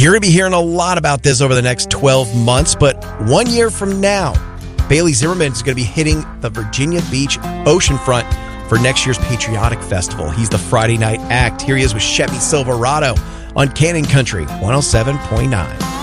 You're going to be hearing a lot about this over the next 12 months, but 1 year from now, Bailey Zimmerman is going to be hitting the Virginia Beach oceanfront for next year's Patriotic Festival. He's the Friday night act. Here he is with Chevy Silverado on Cannon Country 107.9.